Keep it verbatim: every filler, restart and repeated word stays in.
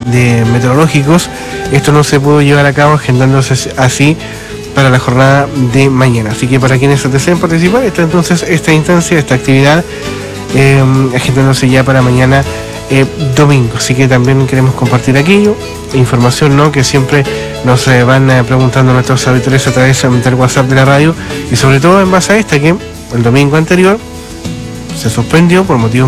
de meteorológicos, esto no se pudo llevar a cabo, agendándose así para la jornada de mañana. Así que para quienes deseen participar, está entonces esta instancia, esta actividad, eh, agendándose ya para mañana eh, domingo. Así que también queremos compartir aquello, información, ¿no?, que siempre nos eh, van eh, preguntando nuestros auditores a través del WhatsApp de la radio, y sobre todo en base a esta, que el domingo anterior se suspendió por motivos